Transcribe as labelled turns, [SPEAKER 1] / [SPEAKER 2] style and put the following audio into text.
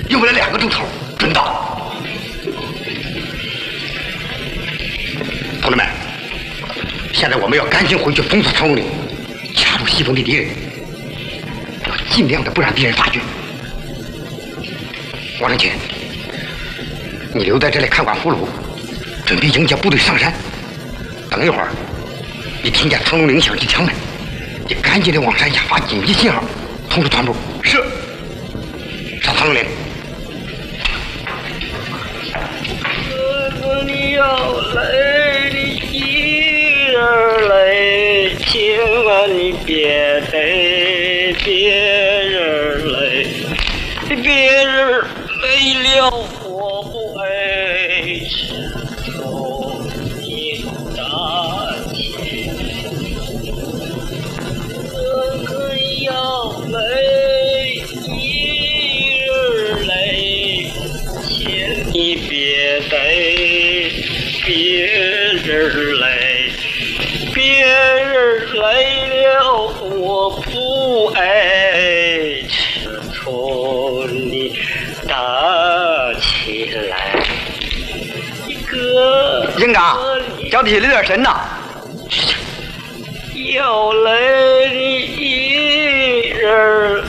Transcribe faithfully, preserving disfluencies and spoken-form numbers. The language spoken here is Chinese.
[SPEAKER 1] 用不了两个钟头，准到。同志们，现在我们要赶紧回去封锁长龙岭，掐住西风的敌人，要尽量的不让敌人发觉。王正清，你留在这里看管俘虏，准备迎接部队上山。等一会儿，你听见长龙岭响起枪门，你赶紧的往山下发紧急信号，通知团部。是。上长龙岭。
[SPEAKER 2] 你要来，你一人来，千万你别带别人来，别人来了我不爱受你大气。我可要来，一人来，千你别带。别人来，别人来了，我不爱从你打起来。一个
[SPEAKER 3] 营长，脚底下留点神呐。
[SPEAKER 2] 要来你一人